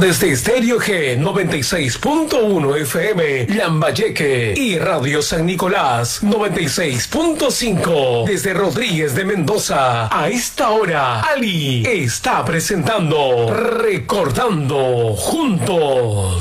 Desde Estéreo G 96.1 FM, Lambayeque, y Radio San Nicolás 96.5. Desde Rodríguez de Mendoza, a esta hora, Ali está presentando Recordando Juntos.